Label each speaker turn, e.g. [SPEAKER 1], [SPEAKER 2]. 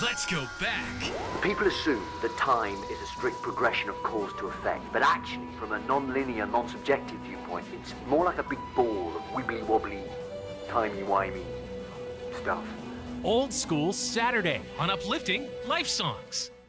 [SPEAKER 1] Let's go back.
[SPEAKER 2] People assume that time is a strict progression of cause to effect, but actually, from a non-linear, non-subjective viewpoint, it's more like a big ball of wibbly-wobbly, timey-wimey stuff.
[SPEAKER 1] Old School Saturday on Uplifting Life Songs.